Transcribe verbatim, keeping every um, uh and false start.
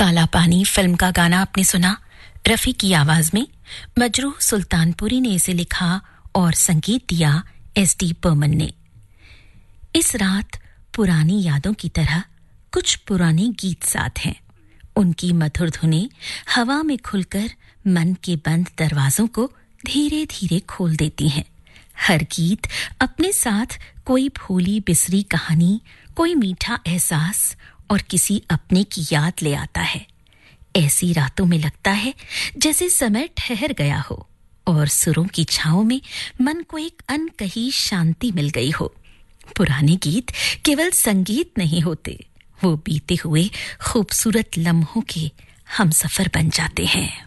काला पानी फिल्म का गाना आपने सुना रफी की आवाज में। मजरूह सुल्तानपुरी ने इसे लिखा और संगीत दिया एस डी बर्मन ने। इस रात पुरानी यादों की तरह कुछ पुराने गीत साथ हैं। उनकी मधुर धुनें हवा में खुलकर मन के बंद दरवाजों को धीरे-धीरे खोल देती हैं। हर गीत अपने साथ कोई भूली बिसरी कहानी, कोई मीठा एहसास और किसी अपने की याद ले आता है। ऐसी रातों में लगता है जैसे समय ठहर गया हो और सुरों की छांव में मन को एक अनकही शांति मिल गई हो। पुराने गीत केवल संगीत नहीं होते, वो बीते हुए खूबसूरत लम्हों के हमसफर बन जाते हैं।